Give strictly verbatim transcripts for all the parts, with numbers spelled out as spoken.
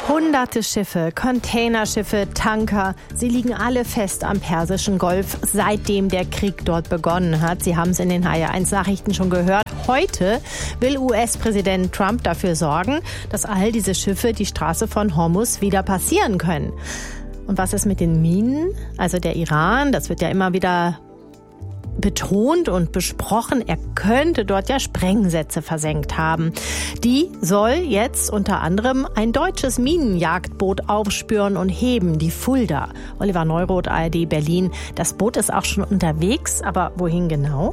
Hunderte Schiffe, Containerschiffe, Tanker, sie liegen alle fest am Persischen Golf, seitdem der Krieg dort begonnen hat. Sie haben es in den H R eins Nachrichten schon gehört. Heute will U S-Präsident Trump dafür sorgen, dass all diese Schiffe die Straße von Hormuz wieder passieren können. Und was ist mit den Minen? Also der Iran, das wird ja immer wieder betont und besprochen, er könnte dort ja Sprengsätze versenkt haben. Die soll jetzt unter anderem ein deutsches Minenjagdboot aufspüren und heben, die Fulda. Oliver Neuroth, A R D Berlin. Das Boot ist auch schon unterwegs, aber wohin genau?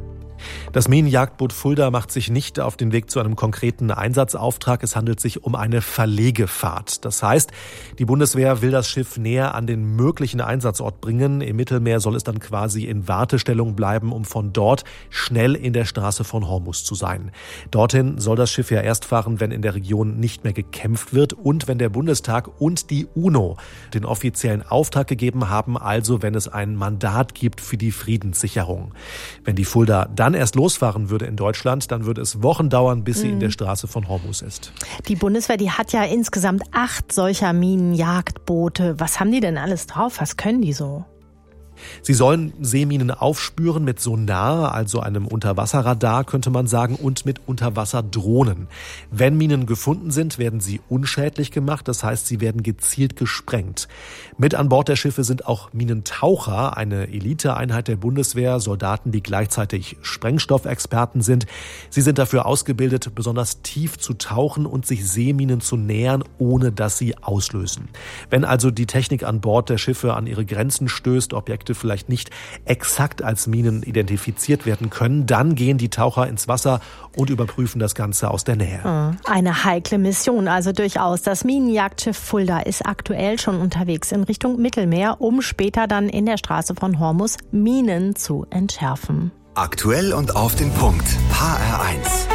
Das Minenjagdboot Fulda macht sich nicht auf den Weg zu einem konkreten Einsatzauftrag. Es handelt sich um eine Verlegefahrt. Das heißt, die Bundeswehr will das Schiff näher an den möglichen Einsatzort bringen. Im Mittelmeer soll es dann quasi in Wartestellung bleiben, um von dort schnell in der Straße von Hormuz zu sein. Dorthin soll das Schiff ja erst fahren, wenn in der Region nicht mehr gekämpft wird und wenn der Bundestag und die UNO den offiziellen Auftrag gegeben haben, also wenn es ein Mandat gibt für die Friedenssicherung. Wenn die Fulda dann erst losfahren würde in Deutschland, dann würde es Wochen dauern, bis sie in der Straße von Hormuz ist. Die Bundeswehr, die hat ja insgesamt acht solcher Minenjagdboote. Was haben die denn alles drauf? Was können die so? Sie sollen Seeminen aufspüren mit Sonar, also einem Unterwasserradar, könnte man sagen, und mit Unterwasserdrohnen. Wenn Minen gefunden sind, werden sie unschädlich gemacht, das heißt, sie werden gezielt gesprengt. Mit an Bord der Schiffe sind auch Minentaucher, eine Eliteeinheit der Bundeswehr, Soldaten, die gleichzeitig Sprengstoffexperten sind. Sie sind dafür ausgebildet, besonders tief zu tauchen und sich Seeminen zu nähern, ohne dass sie auslösen. Wenn also die Technik an Bord der Schiffe an ihre Grenzen stößt, Objekte vielleicht nicht exakt als Minen identifiziert werden können, dann gehen die Taucher ins Wasser und überprüfen das Ganze aus der Nähe. Eine heikle Mission, also durchaus. Das Minenjagdschiff Fulda ist aktuell schon unterwegs in Richtung Mittelmeer, um später dann in der Straße von Hormuz Minen zu entschärfen. Aktuell und auf den Punkt. H R eins.